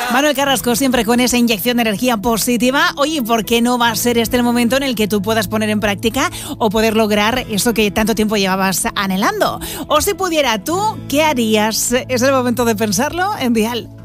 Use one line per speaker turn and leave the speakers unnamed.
Manuel Carrasco, siempre con esa inyección de energía positiva. Oye, ¿por qué no va a ser este el momento en el que tú puedas poner en práctica o poder lograr eso que tanto tiempo llevabas anhelando? O si pudiera tú, ¿qué harías? Es el momento de pensarlo en Dial.